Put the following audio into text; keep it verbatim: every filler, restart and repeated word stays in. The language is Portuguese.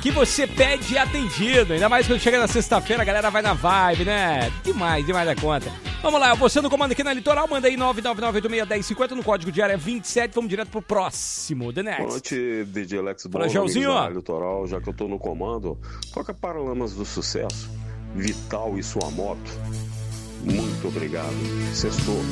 que você pede atendido. Ainda mais quando chega na sexta-feira, a galera vai na vibe, né? Demais, demais da conta. Vamos lá, você no comando aqui na Litoral, manda aí nove nove nove oito seis um zero cinco zero no código de área vinte e sete. Vamos direto pro próximo. The next. Boa noite, D J Alex Fala, Gelzinho. Litoral, já que eu tô no comando, toca Paralamas do Sucesso, Vital e Sua Moto. Muito obrigado. Sextou.